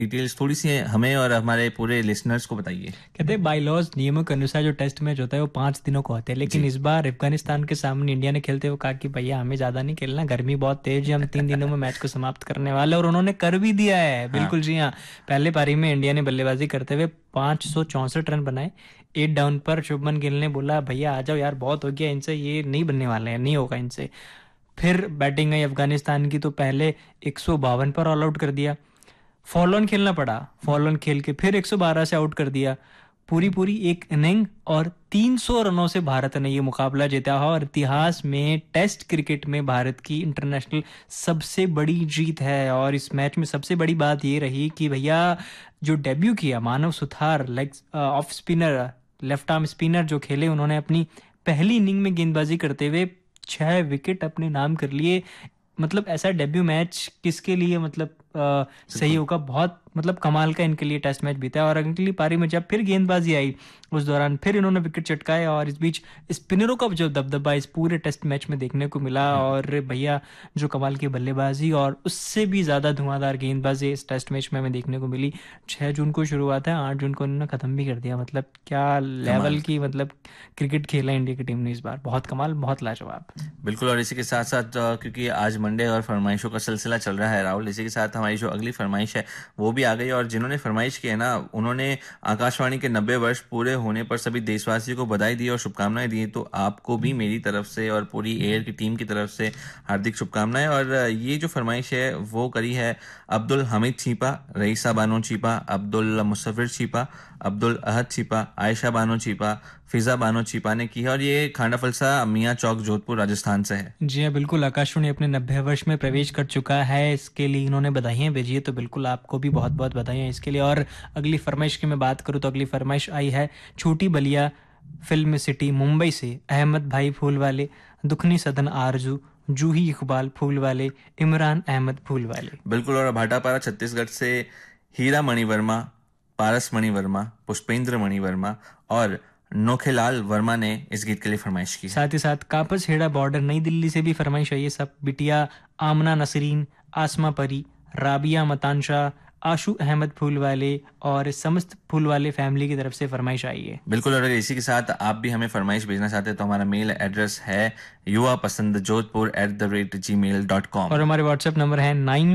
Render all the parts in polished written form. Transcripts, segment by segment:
Details थोड़ी सी हमें और हमारे पूरे लिसनर्स को बताइए। कहते हैं बाय लॉज नियमों के अनुसार जो टेस्ट मैच होता है वो 5 दिनों का होता है, लेकिन जी। इस बार अफगानिस्तान के सामने इंडिया ने खेलते हुए कहा कि भैया हमें ज़्यादा नहीं खेलना, गर्मी बहुत तेज है, हम 3 दिनों में मैच को समाप्त करने वाले हैं, और उन्होंने कर भी दिया है। हाँ। बिल्कुल जी हाँ। पहले पारी में इंडिया ने बल्लेबाजी करते हुए 564 रन बनाए। 8 डाउन पर शुभमन गिल ने बोला भैया आ जाओ यार, बहुत हो गया इनसे, ये नहीं बनने वाले हैं, नहीं होगा इनसे। फिर बैटिंग आई अफगानिस्तान की, तो पहले 152 पर ऑल आउट कर दिया। फॉल ऑन खेलना पड़ा, फॉल ऑन खेल के फिर 112 से आउट कर दिया। पूरी पूरी एक इनिंग और 300 रनों से भारत ने ये मुकाबला जीता है, और इतिहास में टेस्ट क्रिकेट में भारत की इंटरनेशनल सबसे बड़ी जीत है। और इस मैच में सबसे बड़ी बात ये रही कि भैया जो डेब्यू किया मानव Suthar, leg off spinner, left arm spinner जो खेले, उन्होंने अपनी पहली इनिंग में गेंदबाजी करते हुए 6 विकेट अपने नाम कर लिए। मतलब ऐसा डेब्यू मैच किसके लिए, मतलब सही बिल्कुल। होगा, बहुत मतलब कमाल का इनके लिए टेस्ट मैच बीता है। और अगली पारी में जब फिर गेंदबाजी आई, उस दौरान फिर इन्होंने विकेट चटकाए, और इस बीच स्पिनरों का जो दबदबा इस पूरे टेस्ट मैच में देखने को मिला। और भैया जो कमाल की बल्लेबाजी और उससे भी ज़्यादा धुआंधार गेंदबाजी इस टेस्ट मैच में हमें देखने को मिली। 6 जून को शुरुआत है, 8 जून को इन्होंने ख़त्म भी कर दिया। मतलब क्या कमाल। लेवल की मतलब क्रिकेट खेला इंडिया की टीम ने इस बार, बहुत कमाल, बहुत लाजवाब। बिल्कुल। और इसी के साथ साथ क्योंकि आज मंडे और फरमाइशों का सिलसिला चल रहा है राहुल, इसी के साथ हमारी जो अगली फरमाइश है वो भी आ गई। और जिन्होंने फरमाइश की है ना, उन्होंने आकाशवाणी के 90 वर्ष पूरे होने पर सभी देशवासियों को बधाई दी और शुभकामनाएं दी। तो आपको भी मेरी तरफ से और पूरी एयर की टीम की तरफ से हार्दिक शुभकामनाएं। और ये जो फरमाइश है वो करी है अब्दुल हमीद चीपा, रईसा बानो चीपा, अब्दुल मुसफिर चीपा, अब्दुल अहद चीपा, आयशा बानो चीपा, फिजा बानो चीपा ने की है। और ये खांडा फलसा मियाँ चौक जोधपुर राजस्थान से है। जी हाँ बिल्कुल, आकाशवाणी अपने 90 वर्ष में प्रवेश कर चुका है, इसके लिए इन्होंने बधाइयाँ भेजी है, तो बिल्कुल आपको भी बहुत बहुत बधाइयाँ इसके लिए। और अगली फरमाइश की मैं बात करूँ तो अगली फरमाइश आई है छोटी बलिया फिल्म सिटी मुंबई से, अहमद भाई फूल वाले, दुखनी सदन आरजू, जूही इकबाल फूल वाले, इमरान अहमद फूल वाले। बिल्कुल। और भाटापारा छत्तीसगढ़ से हीरा मणि वर्मा, पारस मणि वर्मा, पुष्पेंद्र मणि वर्मा और नोखेलाल वर्मा ने इस गीत के लिए फरमाइश की है। साथ ही साथ कापस हेड़ा बॉर्डर नई दिल्ली से भी फरमाइश आई है। सब बिटिया आमना नसरीन, आसमा परी, राबिया मतानशाह, आशु अहमद फूल वाले और समस्त फूल वाले फैमिली की तरफ से फरमाइश आई है। बिल्कुल। और अगर इसी के साथ आप भी हमें फरमाइश भेजना चाहते हैं तो हमारा मेल एड्रेस है yuva pasand jodhpur@gmail.com। और हमारे व्हाट्सएप नंबर है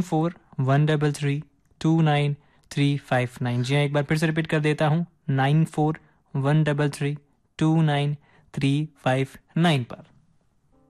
9413329359। जी हाँ, एक बार फिर से रिपीट कर देता हूँ, 9413329359 पर।